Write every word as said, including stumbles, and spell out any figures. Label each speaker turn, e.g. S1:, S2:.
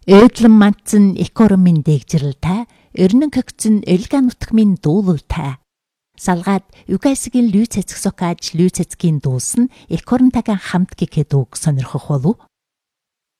S1: Ödlän mantsen ikorumin deegjiriltä, örnön köktsün ölgän utgmin duulultä. Салгаад Югайсгийн лүйцэцэг сокааж лүйцэцгийн дуусан икорнтагаа хамт гэхэд үг сонирхох болов.